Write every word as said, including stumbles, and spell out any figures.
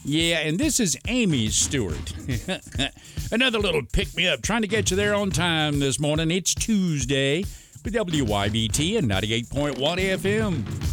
Yeah, and this is Amy Stewart. Another little pick-me-up, trying to get you there on time this morning. It's Tuesday with W Y B T and ninety-eight point one F M.